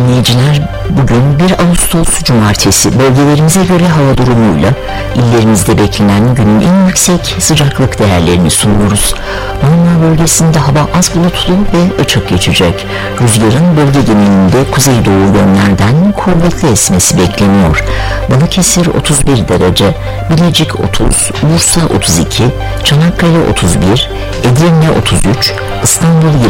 Dinleyiciler, bugün 1 Ağustos Cumartesi bölgelerimize göre hava durumuyla illerimizde beklenen günün en yüksek sıcaklık değerlerini sunuyoruz. Marmara bölgesinde hava az bulutlu ve açık geçecek. Rüzgarın bölge genelinde kuzeydoğu yönlerden kuvvetli esmesi bekleniyor. Balıkesir 31 derece, Bilecik 30, Bursa 32, Çanakkale 31, Edirne 33, İstanbul